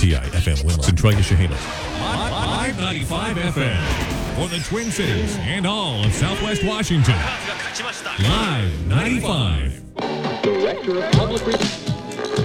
WTI FM Winlock, Centralia, Chehalis. Live 95 FM for the Twin Cities and all of Southwest Washington. Live 95. Director of